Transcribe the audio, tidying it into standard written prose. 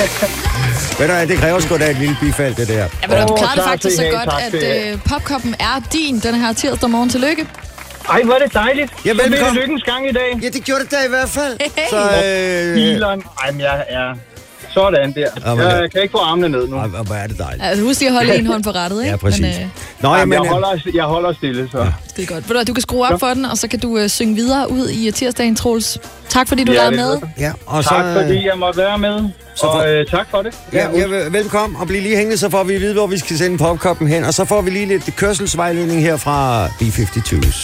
Ved du, det kræver sgu da et lille bifald, det der. Ja, men du klarer det faktisk så godt, at popkoppen er din den her tirsdag morgen. Tillykke. Ej, hvor er det dejligt. Ja, velkommen. Så blev det lykkens gang i dag. Ja, det gjorde det da i hvert fald. Hey. Så, Bileren. Ej, men jeg er sådan der. Jeg kan ikke få armene ned nu. Hvor er det dejligt. Altså, husk lige at holde en hånd på rettet, ikke? Ja, præcis. Men, Nå, jamen, jeg holder stille, så. Ja. skide godt. Ved du kan skrue op for den, og så kan du synge videre ud i tirsdagen, Troels. Tak fordi du lavede med. Ja, og tak fordi jeg måtte være med. Og tak for det. Ja, velkommen, og bliv lige hængende, så får vi at vide, hvor vi skal sende popkoppen hen. Og så får vi lige lidt kørselsvejledning her fra B-52's.